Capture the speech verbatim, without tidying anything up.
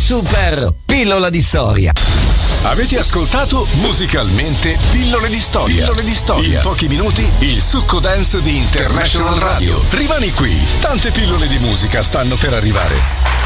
super pillola di storia. Avete ascoltato Musicalmente Pillole di Storia. Pillole di Storia. In pochi minuti il succo dance di International Radio. Rimani qui, tante pillole di musica stanno per arrivare.